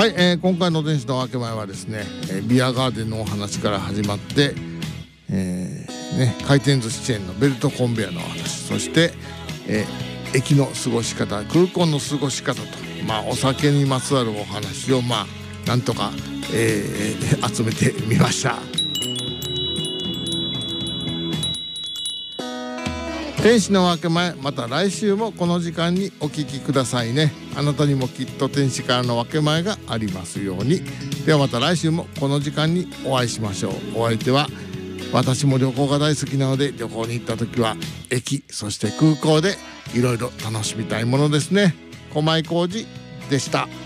はい、今回の天使の分け前はですね、ビアガーデンのお話から始まって、回転寿司チェーンのベルトコンベヤーのお話、そして、駅の過ごし方、空港の過ごし方と、お酒にまつわるお話をなんとか、集めてみました。天使の分け前、また来週もこの時間にお聞きくださいね。あなたにもきっと天使からの分け前がありますように。ではまた来週もこの時間にお会いしましょう。お相手は、私も旅行が大好きなので、旅行に行った時は駅、そして空港でいろいろ楽しみたいものですね。駒井浩二でした。